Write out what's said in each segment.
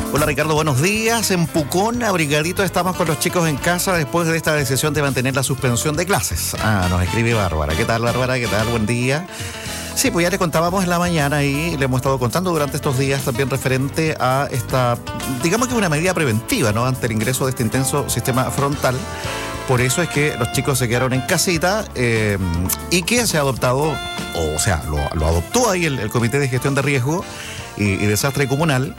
Hola Ricardo, buenos días. En Pucón, abrigadito, estamos con los chicos en casa después de esta decisión de mantener la suspensión de clases. Nos escribe Bárbara. ¿Qué tal, Bárbara? ¿Qué tal? Buen día. Sí, pues ya le contábamos en la mañana y le hemos estado contando durante estos días también referente a esta, digamos que una medida preventiva, ¿no? Ante el ingreso de este intenso sistema frontal. Por eso es que los chicos se quedaron en casita y que se ha adoptado, o sea, lo adoptó ahí el Comité de Gestión de Riesgo y Desastre Comunal.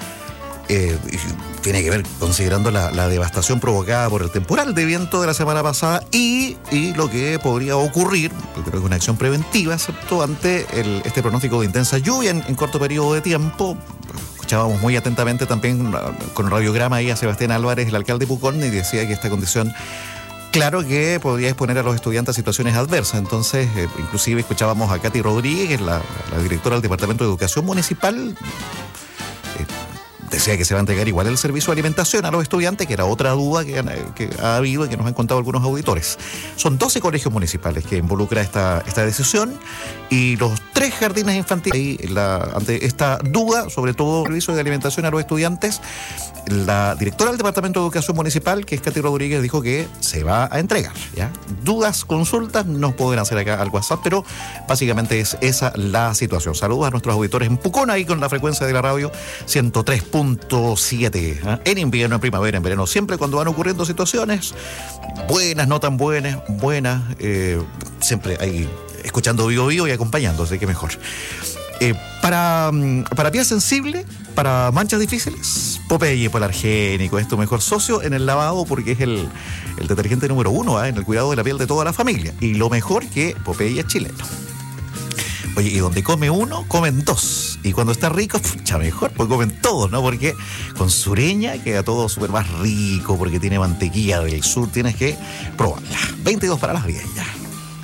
Tiene que ver considerando la devastación provocada por el temporal de viento de la semana pasada y lo que podría ocurrir, yo creo que es una acción preventiva, ¿cierto? Ante este pronóstico de intensa lluvia en corto periodo de tiempo. Escuchábamos muy atentamente también con un radiograma ahí a Sebastián Álvarez, el alcalde de Pucón, y decía que esta condición, claro que podría exponer a los estudiantes a situaciones adversas. Entonces, inclusive escuchábamos a Katy Rodríguez, la directora del Departamento de Educación Municipal, decía que se va a entregar igual el servicio de alimentación a los estudiantes, que era otra duda que ha habido y que nos han contado algunos auditores. Son 12 colegios municipales que involucra esta decisión y los 3 jardines infantiles. Ante esta duda, sobre todo el servicio de alimentación a los estudiantes, la directora del Departamento de Educación Municipal, que es Katy Rodríguez, dijo que se va a entregar, ¿ya? Dudas, consultas, nos pueden hacer acá al WhatsApp, pero básicamente es esa la situación. Saludos a nuestros auditores en Pucón, ahí con la frecuencia de la radio 103.7. En invierno, en primavera, en verano, siempre cuando van ocurriendo situaciones buenas, no tan buenas, siempre hay escuchando Vivo Vivo y acompañando, así que mejor. Para piel sensible, para manchas difíciles, Popeye Polargénico es tu mejor socio en el lavado porque es el detergente número 1 en el cuidado de la piel de toda la familia. Y lo mejor que Popeye es chileno. Oye, y donde come uno, comen 2. Y cuando está rico, pucha, mejor, pues comen todos, ¿no? Porque con Sureña queda todo súper más rico, porque tiene mantequilla del sur, tienes que probarla. 22 para las 10 ya.